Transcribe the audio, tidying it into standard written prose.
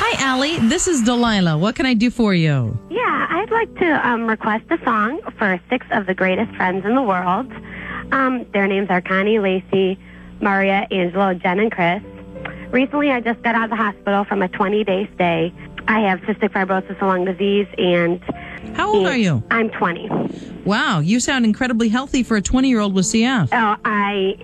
Hi, Allie. This is Delilah. What can I do for you? Yeah, I'd like to request a song for 6 of the greatest friends in the world. Their names are Connie, Lacey, Maria, Angelo, Jen, and Chris. Recently, I just got out of the hospital from a 20-day stay. I have cystic fibrosis and lung disease, and... How old are you? I'm 20. Wow, you sound incredibly healthy for a 20-year-old with CF. Oh, I